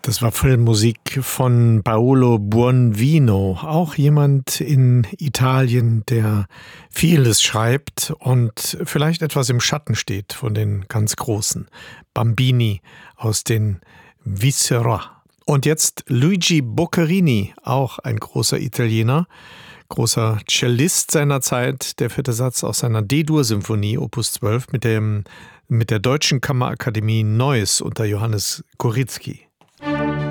Das war Filmmusik von Paolo Buonvino, auch jemand in Italien, der vieles schreibt und vielleicht etwas im Schatten steht von den ganz Großen. Bambini aus den Viscera. Und jetzt Luigi Boccherini, auch ein großer Italiener, großer Cellist seiner Zeit, der vierte Satz aus seiner D-Dur-Symphonie, Opus 12, mit der Deutschen Kammerakademie Neuss unter Johannes Koryzki.